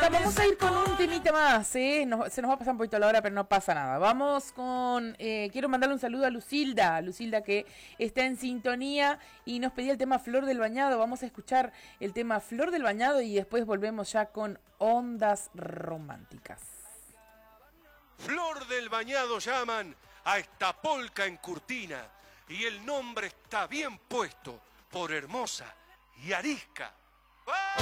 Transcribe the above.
Vamos a ir con un temita más, ¿eh? Se nos va a pasar un poquito la hora, pero no pasa nada. Vamos con... quiero mandarle un saludo a Lucilda. Lucilda que está en sintonía y nos pedía el tema Flor del Bañado. Vamos a escuchar el tema Flor del Bañado y después volvemos ya con Ondas Románticas. Flor del Bañado llaman a esta polca en Curtina y el nombre está bien puesto por hermosa y arisca. ¡Ah!